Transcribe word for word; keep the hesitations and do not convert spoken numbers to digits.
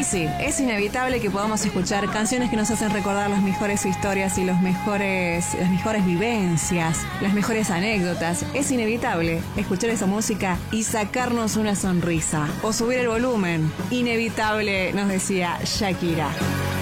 sí, es inevitable que podamos escuchar canciones que nos hacen recordar las mejores historias y los mejores, las mejores vivencias, las mejores anécdotas. Es inevitable escuchar esa música y sacarnos una sonrisa o subir el volumen. Inevitable, nos decía Shakira.